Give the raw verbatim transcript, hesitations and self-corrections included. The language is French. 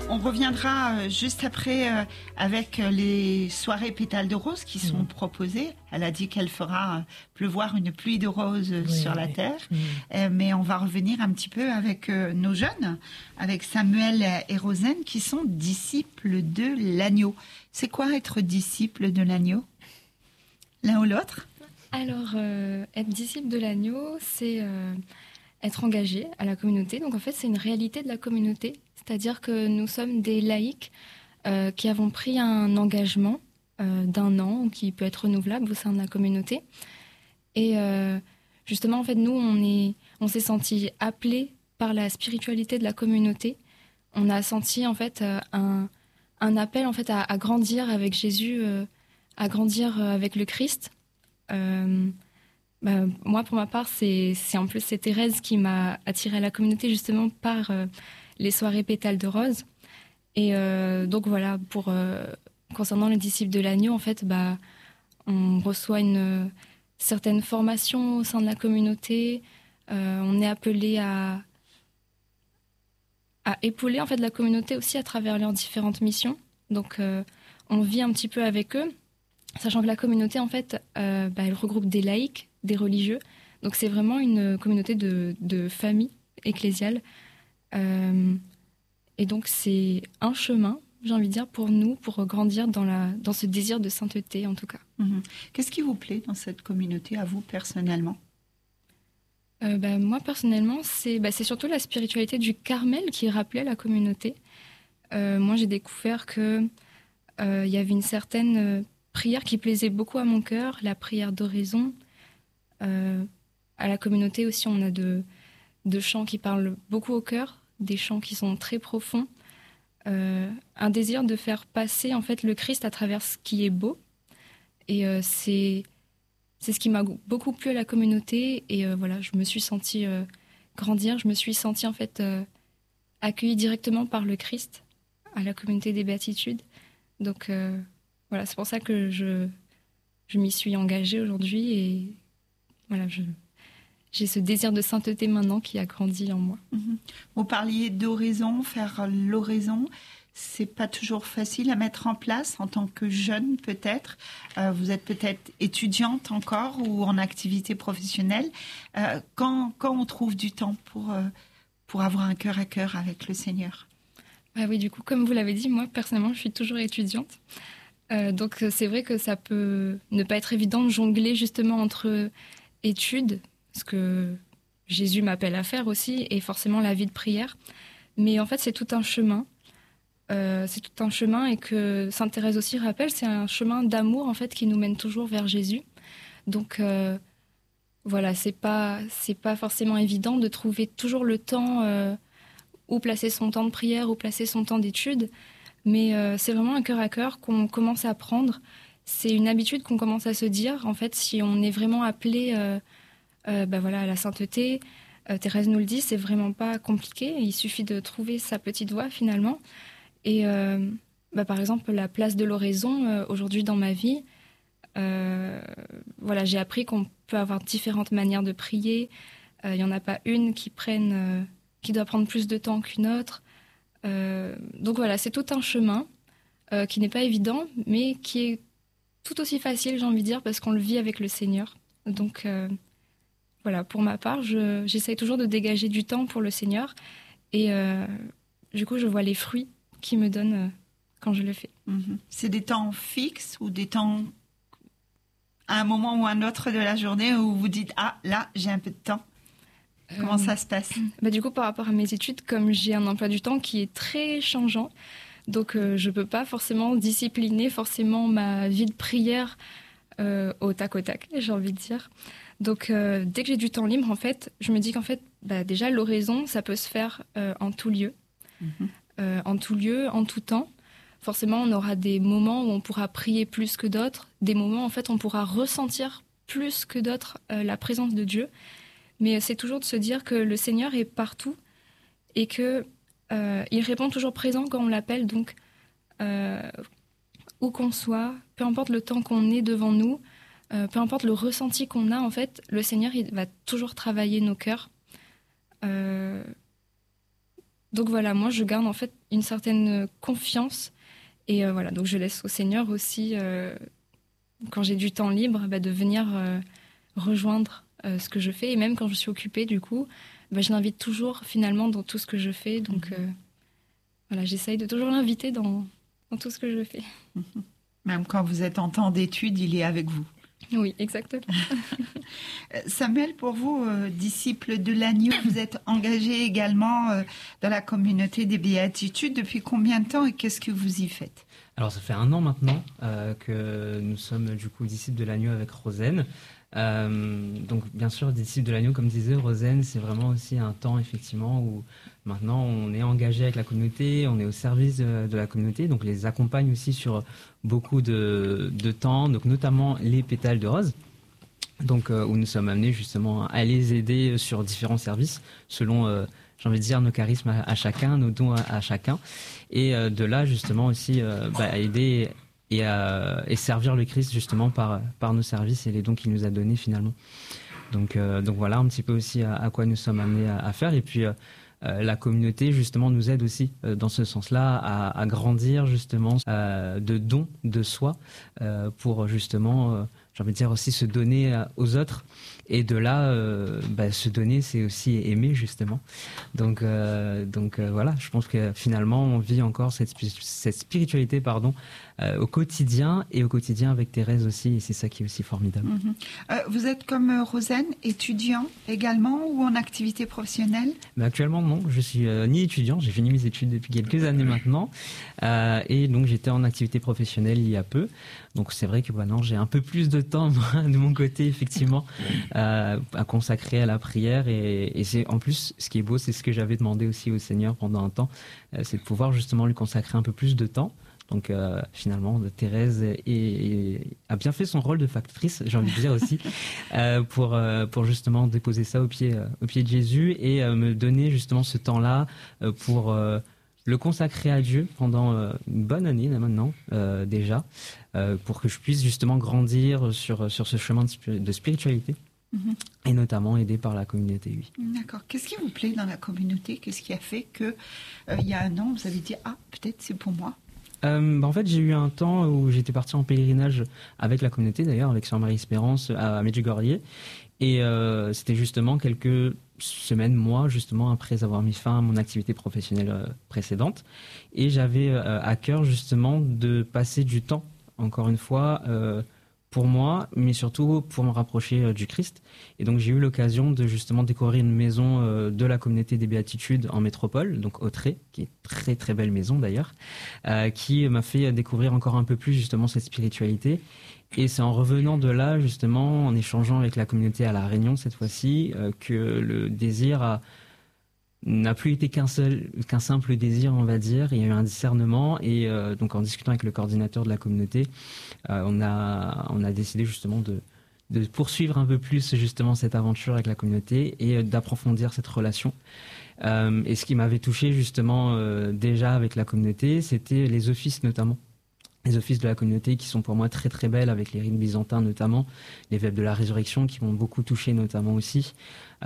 On reviendra juste après avec les soirées pétales de rose qui sont mmh. proposées. Elle a dit qu'elle fera pleuvoir une pluie de roses oui, sur la oui. terre. Mmh. Mais on va revenir un petit peu avec nos jeunes, avec Samuel et Rosen, qui sont disciples de l'agneau. C'est quoi être disciple de l'agneau ? L'un ou l'autre ? Alors, euh, être disciple de l'agneau, c'est euh, être engagé à la communauté. Donc, en fait, c'est une réalité de la communauté. C'est-à-dire que nous sommes des laïcs euh, qui avons pris un engagement euh, d'un an, qui peut être renouvelable au sein de la communauté. Et euh, justement, en fait, nous, on, est, on s'est sentis appelés par la spiritualité de la communauté. On a senti, en fait, euh, un, un appel, en fait, à, à grandir avec Jésus, euh, à grandir avec le Christ. Euh, bah, moi, pour ma part, c'est, c'est en plus c'est Thérèse qui m'a attirée à la communauté justement par euh, les soirées pétales de rose. Et euh, donc voilà, pour euh, concernant les disciples de l'agneau, en fait, bah, on reçoit une euh, certaine formation au sein de la communauté. Euh, on est appelé à à épauler en fait la communauté aussi à travers leurs différentes missions. Donc, euh, on vit un petit peu avec eux. Sachant que la communauté, en fait, euh, bah, elle regroupe des laïcs, des religieux. Donc, c'est vraiment une communauté de, de famille ecclésiale. Euh, et donc, c'est un chemin, j'ai envie de dire, pour nous, pour grandir dans, la, dans ce désir de sainteté, en tout cas. Mmh. Qu'est-ce qui vous plaît dans cette communauté, à vous, personnellement ? euh, bah, Moi, personnellement, c'est, bah, c'est surtout la spiritualité du Carmel qui rappelait la communauté. Euh, moi, j'ai découvert qu'il euh, y avait une certaine... prière qui plaisait beaucoup à mon cœur, la prière d'oraison. Euh, à la communauté aussi, on a de, de chants qui parlent beaucoup au cœur, des chants qui sont très profonds. Euh, un désir de faire passer en fait le Christ à travers ce qui est beau. Et euh, c'est, c'est ce qui m'a beaucoup plu à la communauté. Et euh, voilà, je me suis sentie euh, grandir, je me suis sentie en fait euh, accueillie directement par le Christ à la communauté des Béatitudes. Donc euh, Voilà, c'est pour ça que je, je m'y suis engagée aujourd'hui et voilà, je, j'ai ce désir de sainteté maintenant qui a grandi en moi. Mmh. Vous parliez d'oraison, faire l'oraison, c'est pas toujours facile à mettre en place en tant que jeune peut-être. Euh, vous êtes peut-être étudiante encore ou en activité professionnelle. Euh, quand, quand on trouve du temps pour, euh, pour avoir un cœur à cœur avec le Seigneur ? Ah oui, du coup, comme vous l'avez dit, moi personnellement, je suis toujours étudiante. Euh, donc c'est vrai que ça peut ne pas être évident de jongler justement entre études, ce que Jésus m'appelle à faire aussi, et forcément la vie de prière. Mais en fait, c'est tout un chemin. Euh, c'est tout un chemin et que Sainte Thérèse aussi rappelle, c'est un chemin d'amour en fait qui nous mène toujours vers Jésus. Donc euh, voilà, c'est pas c'est pas forcément évident de trouver toujours le temps euh, où placer son temps de prière, où placer son temps d'études. Mais euh, c'est vraiment un cœur à cœur qu'on commence à prendre. C'est une habitude qu'on commence à se dire. En fait, si on est vraiment appelé euh, euh, bah voilà, à la sainteté, euh, Thérèse nous le dit, c'est vraiment pas compliqué. Il suffit de trouver sa petite voie finalement. Et euh, bah, par exemple, la place de l'oraison, euh, aujourd'hui dans ma vie, euh, voilà, j'ai appris qu'on peut avoir différentes manières de prier. Il n'y en a pas une qui, prenne, euh, qui doit prendre plus de temps qu'une autre. Euh, donc voilà, c'est tout un chemin euh, qui n'est pas évident, mais qui est tout aussi facile, j'ai envie de dire, parce qu'on le vit avec le Seigneur. Donc euh, voilà, pour ma part, je, j'essaye toujours de dégager du temps pour le Seigneur. Et euh, du coup, je vois les fruits qu'il me donne euh, quand je le fais. Mmh. C'est des temps fixes ou des temps à un moment ou un autre de la journée où vous dites « Ah, là, j'ai un peu de temps ». Comment euh, ça se passe ? Bah du coup, par rapport à mes études, comme j'ai un emploi du temps qui est très changeant, donc euh, je ne peux pas forcément discipliner forcément ma vie de prière euh, au tac au tac, j'ai envie de dire. Donc euh, dès que j'ai du temps libre, en fait, je me dis qu'en fait, bah, déjà l'oraison, ça peut se faire euh, en tout lieu, mmh. euh, en tout lieu, en tout temps. Forcément, on aura des moments où on pourra prier plus que d'autres, des moments en fait, on pourra ressentir plus que d'autres euh, la présence de Dieu. Mais c'est toujours de se dire que le Seigneur est partout et qu'il euh, répond toujours présent quand on l'appelle. Donc, euh, où qu'on soit, peu importe le temps qu'on est devant nous, euh, peu importe le ressenti qu'on a, en fait, le Seigneur il va toujours travailler nos cœurs. Euh, donc voilà, moi je garde en fait une certaine confiance et euh, voilà, donc je laisse au Seigneur aussi, euh, quand j'ai du temps libre, bah, de venir euh, rejoindre euh, ce que je fais. Et même quand je suis occupée, du coup, bah, je l'invite toujours finalement dans tout ce que je fais. Donc euh, voilà, j'essaye de toujours l'inviter dans, dans tout ce que je fais. Même quand vous êtes en temps d'études, il est avec vous. Oui, exactement. Samuel, pour vous, euh, disciple de l'agneau, vous êtes engagé également euh, dans la communauté des béatitudes. Depuis combien de temps et qu'est-ce que vous y faites? Alors, ça fait un an maintenant euh, que nous sommes du coup disciples de l'agneau avec Rosaine. Euh, donc, bien sûr, disciples de l'agneau, comme disait Rosaine, c'est vraiment aussi un temps effectivement où maintenant on est engagé avec la communauté, on est au service de, de la communauté, donc les accompagne aussi sur beaucoup de, de temps, donc notamment les pétales de rose. Donc, euh, où nous sommes amenés justement à les aider sur différents services selon, euh, j'ai envie de dire, nos charismes à, à chacun, nos dons à, à chacun. Et euh, de là, justement, aussi, euh, bah, aider et, euh, et servir le Christ, justement, par, par nos services et les dons qu'il nous a donnés, finalement. Donc, euh, donc voilà un petit peu aussi à, à quoi nous sommes amenés à, à faire. Et puis, euh, euh, la communauté, justement, nous aide aussi euh, dans ce sens-là à, à grandir, justement, euh, de dons de soi euh, pour, justement... Euh, j'ai envie de dire aussi se donner aux autres. Et de là, euh, bah, se donner, c'est aussi aimer, justement. Donc, euh, donc euh, voilà, je pense que finalement, on vit encore cette, cette spiritualité pardon, euh, au quotidien, et au quotidien avec Thérèse aussi, et c'est ça qui est aussi formidable. Mm-hmm. Euh, vous êtes comme euh, Rosaine, étudiant également ou en activité professionnelle? Mais actuellement, non, je suis euh, ni étudiant, j'ai fini mes études depuis quelques années maintenant, euh, et donc j'étais en activité professionnelle il y a peu. Donc c'est vrai que maintenant, j'ai un peu plus de temps moi, de mon côté, effectivement, euh, à consacrer à la prière. Et, et c'est en plus, ce qui est beau, c'est ce que j'avais demandé aussi au Seigneur pendant un temps, euh, c'est de pouvoir justement lui consacrer un peu plus de temps. Donc euh, finalement, Thérèse est, est, a bien fait son rôle de factrice, j'ai envie de dire aussi, euh, pour, euh, pour justement déposer ça au pied, euh, au pied de Jésus et euh, me donner justement ce temps-là euh, pour... Euh, le consacrer à Dieu pendant euh, une bonne année là, maintenant euh, déjà, euh, pour que je puisse justement grandir sur, sur ce chemin de, spir- de spiritualité mm-hmm. et notamment aidé par la communauté, oui. D'accord. Qu'est-ce qui vous plaît dans la communauté? Qu'est-ce qui a fait que euh, il y a un an, vous avez dit « Ah, peut-être c'est pour moi » Euh, bah en fait, j'ai eu un temps où j'étais parti en pèlerinage avec la communauté, d'ailleurs, avec Sœur Marie-Espérance à Medjugorje. Et euh, c'était justement quelques semaines, mois, justement, après avoir mis fin à mon activité professionnelle euh, précédente. Et j'avais euh, à cœur, justement, de passer du temps, encore une fois, euh, pour moi, mais surtout pour me rapprocher euh, du Christ. Et donc, j'ai eu l'occasion de, justement, découvrir une maison euh, de la communauté des Béatitudes en métropole, donc Autré, qui est une très, très belle maison, d'ailleurs, euh, qui m'a fait découvrir encore un peu plus, justement, cette spiritualité. Et c'est en revenant de là, justement, en échangeant avec la communauté à La Réunion cette fois-ci, euh, que le désir a, n'a plus été qu'un seul, qu'un simple désir, on va dire. Il y a eu un discernement et euh, donc en discutant avec le coordinateur de la communauté, euh, on a, on a décidé justement de, de poursuivre un peu plus justement cette aventure avec la communauté et d'approfondir cette relation. Euh, et ce qui m'avait touché justement euh, déjà avec la communauté, c'était les offices notamment. Les offices de la communauté qui sont pour moi très très belles avec les rites byzantins notamment, les vêpres de la résurrection qui m'ont beaucoup touché notamment aussi.